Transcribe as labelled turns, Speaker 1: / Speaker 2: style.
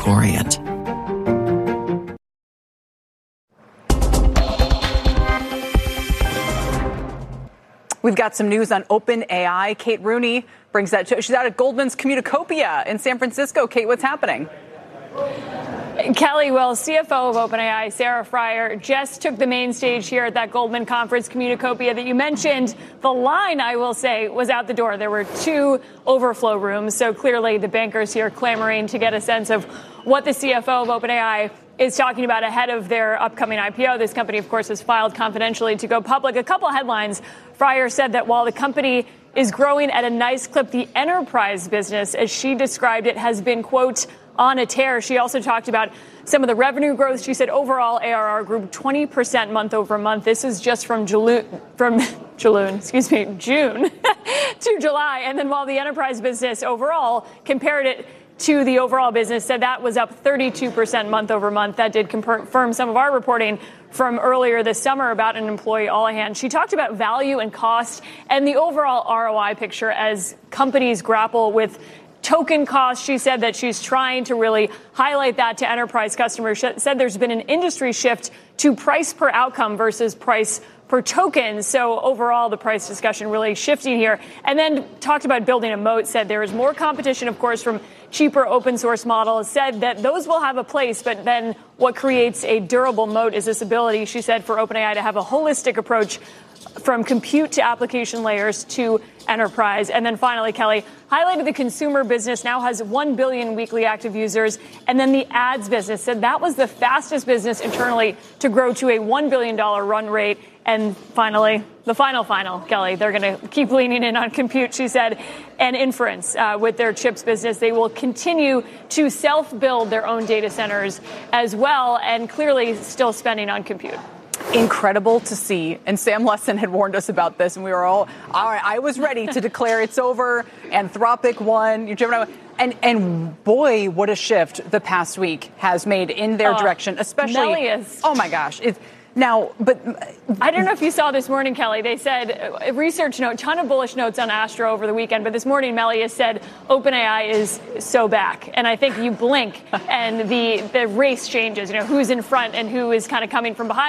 Speaker 1: Corient.
Speaker 2: We've got some news on OpenAI. Kate Rooney brings that. She's out at Goldman's Communacopia in San Francisco. Kate, what's happening?
Speaker 3: Kelly, well, CFO of OpenAI, Sarah Friar, just took the main stage here at that Goldman conference, Communacopia, that you mentioned. The line, I will say, was out the door. There were 2 overflow rooms. So clearly the bankers here clamoring to get a sense of what the CFO of OpenAI is talking about ahead of their upcoming IPO. This company, of course, has filed confidentially to go public. A couple headlines. Friar said that while the company is growing at a nice clip, the enterprise business, as she described it, has been, quote, on a tear. She also talked about some of the revenue growth. She said overall ARR grew 20% month over month. This is just from June to July. And then while the enterprise business overall compared it to the overall business, said that was up 32% month over month. That did confirm some of our reporting from earlier this summer about an employee all hands. She talked about value and cost and the overall ROI picture as companies grapple with token costs. She said that she's trying to really highlight that to enterprise customers. She said there's been an industry shift to price per outcome versus price per token. So overall, the price discussion really shifting here. And then talked about building a moat, said there is more competition, of course, from cheaper open source models, said that those will have a place, but then what creates a durable moat is this ability, she said, for OpenAI to have a holistic approach from compute to application layers to enterprise. And then finally, Kelly highlighted the consumer business now has 1 billion weekly active users. And then the ads business said that was the fastest business internally to grow to a $1 billion run rate. And finally, the final, Kelly, they're going to keep leaning in on compute, she said, and inference with their chips business. They will continue to self-build their own data centers as well, and clearly still spending on compute.
Speaker 2: Incredible to see. And Sam Lessin had warned us about this, and we were all right, I was ready to declare it's over. Anthropic won. Gemini won. And boy, what a shift the past week has made in their direction, especially.
Speaker 3: Melius.
Speaker 2: Oh, my gosh. Now, but
Speaker 3: I don't know if you saw this morning, Kelly. They said a research note, ton of bullish notes on Astro over the weekend. But this morning, Melius said OpenAI is so back. And I think you blink and the race changes, who's in front and who is kind of coming from behind.